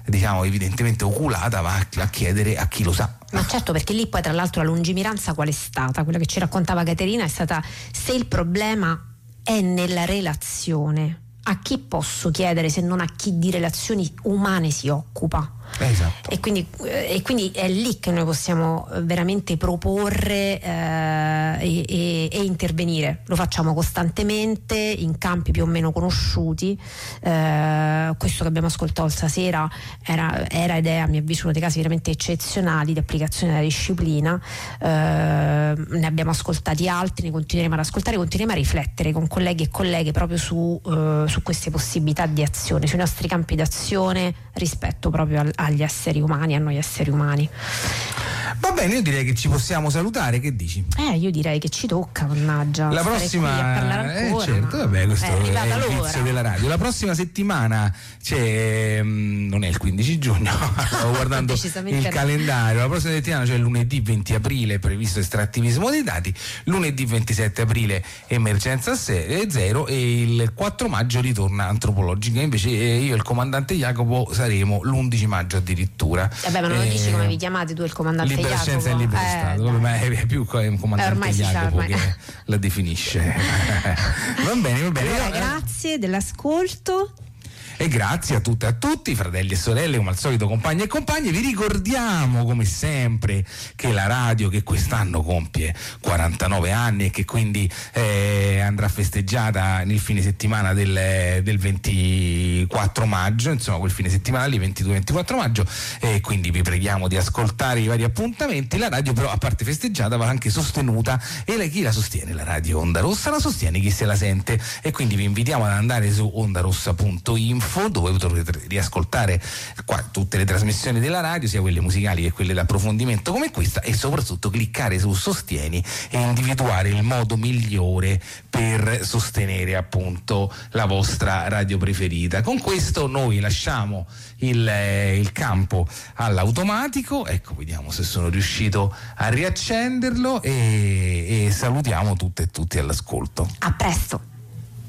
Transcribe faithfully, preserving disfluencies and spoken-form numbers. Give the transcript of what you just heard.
diciamo evidentemente oculata, va a, a chiedere a chi lo sa. Ma certo, perché lì poi tra l'altro la lungimiranza qual è stata? Quella che ci raccontava Caterina è stata: se il problema è nella relazione, a chi posso chiedere se non a chi di relazioni umane si occupa? Esatto. E quindi, e quindi è lì che noi possiamo veramente proporre eh, e, e, e intervenire. Lo facciamo costantemente in campi più o meno conosciuti. Eh, questo che abbiamo ascoltato stasera era, era ed è, a mio avviso, uno dei casi veramente eccezionali di applicazione della disciplina. Eh, ne abbiamo ascoltati altri, ne continueremo ad ascoltare, continueremo a riflettere con colleghi e colleghe proprio su, eh, su queste possibilità di azione, sui nostri campi d'azione rispetto proprio al, agli esseri umani, a noi esseri umani. Va bene, io direi che ci possiamo salutare, che dici? Eh, io direi che ci tocca, mannaggia. La prossima, qui a parlare ancora, eh, certo, vabbè, questo è, è, è il vizio della radio. La prossima settimana c'è, mh, non è il quindici giugno, stavo guardando il no. calendario. La prossima settimana c'è lunedì venti aprile, previsto estrattivismo dei dati, lunedì ventisette aprile emergenza zero e il quattro maggio ritorna antropologica. Invece io e il comandante Jacopo saremo l'undici maggio addirittura. Vabbè, ma non eh, lo dici come vi chiamate tu il comandante Libera Jacopo? Scienza e Libero eh, Stato, ma è più il comandante Jacopo che la definisce. Va bene, va bene. Allora, grazie dell'ascolto. E grazie a tutte e a tutti, fratelli e sorelle, come al solito, compagni e compagne. Vi ricordiamo come sempre che la radio, che quest'anno compie quarantanove anni e che quindi eh, andrà festeggiata nel fine settimana del, del ventiquattro maggio, insomma quel fine settimana lì, ventidue ventiquattro maggio, e quindi vi preghiamo di ascoltare i vari appuntamenti. La radio però, a parte festeggiata, va anche sostenuta, e la, chi la sostiene? La radio Onda Rossa la sostiene chi se la sente, e quindi vi invitiamo ad andare su ondarossa punto info, dove potrete riascoltare qua tutte le trasmissioni della radio, sia quelle musicali che quelle d'approfondimento come questa, e soprattutto cliccare su Sostieni e individuare il modo migliore per sostenere appunto la vostra radio preferita. Con questo noi lasciamo il, il campo all'automatico, ecco, vediamo se sono riuscito a riaccenderlo, e, e salutiamo tutte e tutti all'ascolto. A presto.